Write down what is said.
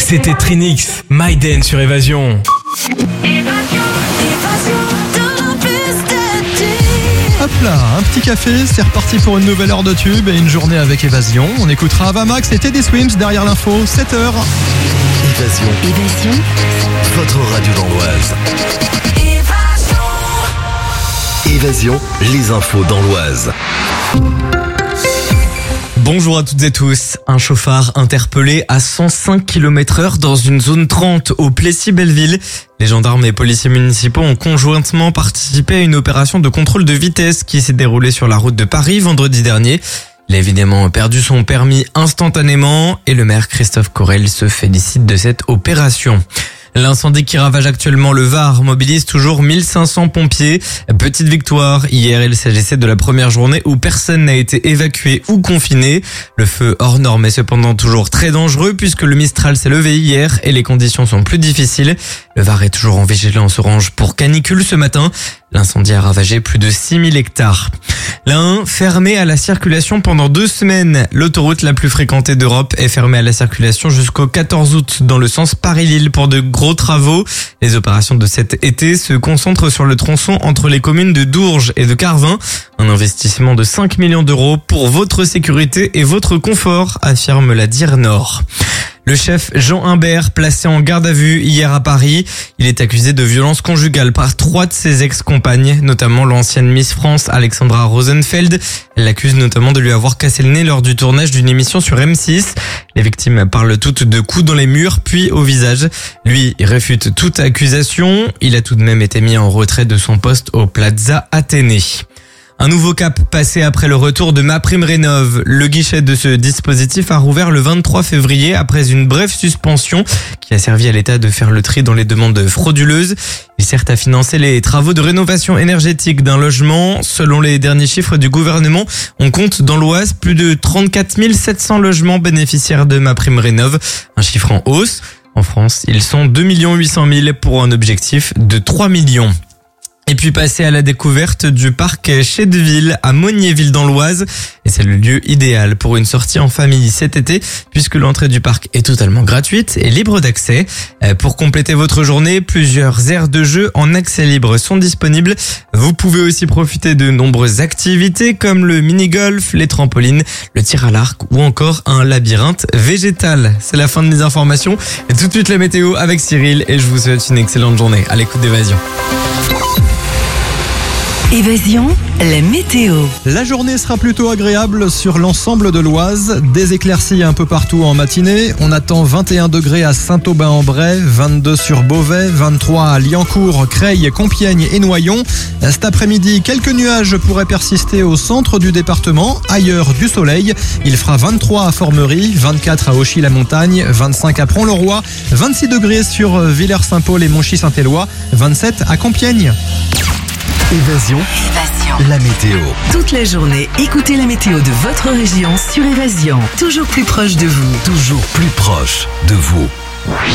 C'était Trinix, Maiden sur Évasion. Hop là, un petit café, c'est reparti pour une nouvelle heure de tube et une journée avec Évasion. On écoutera Avamax et Teddy Swims derrière l'info, 7h. Évasion, votre radio dans l'Oise. Évasion, les infos dans l'Oise. Bonjour à toutes et tous. Un chauffard interpellé à 105 km/h dans une zone 30 au Plessis-Belleville. Les gendarmes et policiers municipaux ont conjointement participé à une opération de contrôle de vitesse qui s'est déroulée sur la route de Paris vendredi dernier. Il a évidemment perdu son permis instantanément et le maire Christophe Corel se félicite de cette opération. L'incendie qui ravage actuellement le Var mobilise toujours 1500 pompiers. Petite victoire. Hier, il s'agissait de la première journée où personne n'a été évacué ou confiné. Le feu hors norme est cependant toujours très dangereux puisque le Mistral s'est levé hier et les conditions sont plus difficiles. Le Var est toujours en vigilance orange pour canicule ce matin. L'incendie a ravagé plus de 6000 hectares. L'Ain, fermé à la circulation pendant 2 semaines. L'autoroute la plus fréquentée d'Europe est fermée à la circulation jusqu'au 14 août dans le sens Paris-Lille pour de gros travaux. Les opérations de cet été se concentrent sur le tronçon entre les communes de Dourges et de Carvin. Un investissement de 5 millions d'euros pour votre sécurité et votre confort, affirme la DIR Nord. Le chef Jean Humbert, placé en garde à vue hier à Paris, il est accusé de violence conjugale par 3 de ses ex-compagnes, notamment l'ancienne Miss France Alexandra Rosenfeld. Elle l'accuse notamment de lui avoir cassé le nez lors du tournage d'une émission sur M6. Les victimes parlent toutes de coups dans les murs puis au visage. Lui, il réfute toute accusation. Il a tout de même été mis en retrait de son poste au Plaza Athénée. Un nouveau cap passé après le retour de MaPrimeRénov'. Le guichet de ce dispositif a rouvert le 23 février après une brève suspension qui a servi à l'État de faire le tri dans les demandes frauduleuses. Il sert à financer les travaux de rénovation énergétique d'un logement. Selon les derniers chiffres du gouvernement, on compte dans l'Oise plus de 34 700 logements bénéficiaires de MaPrimeRénov', un chiffre en hausse. En France, ils sont 2 800 000 pour un objectif de 3 millions. Et puis passer à la découverte du parc Chédeville à Monniéville dans l'Oise. Et c'est le lieu idéal pour une sortie en famille cet été puisque l'entrée du parc est totalement gratuite et libre d'accès. Pour compléter votre journée, plusieurs aires de jeu en accès libre sont disponibles. Vous pouvez aussi profiter de nombreuses activités comme le mini-golf, les trampolines, le tir à l'arc ou encore un labyrinthe végétal. C'est la fin de mes informations. Et tout de suite la météo avec Cyril et je vous souhaite une excellente journée à l'écoute d'Évasion. Évasion, la météo. La journée sera plutôt agréable sur l'ensemble de l'Oise. Des éclaircies un peu partout en matinée. On attend 21 degrés à Saint-Aubin-en-Bray, 22 sur Beauvais, 23 à Liancourt, Creil, Compiègne et Noyon. Cet après-midi, quelques nuages pourraient persister au centre du département. Ailleurs, du soleil. Il fera 23 à Formerie, 24 à Auchy-la-Montagne, 25 à Pont-le-Roi, 26 degrés sur Villers-Saint-Paul et Monchy-Saint-Éloi, 27 à Compiègne. Évasion, la météo. Toute la journée, écoutez la météo de votre région sur Évasion. Toujours plus proche de vous. Toujours plus proche de vous.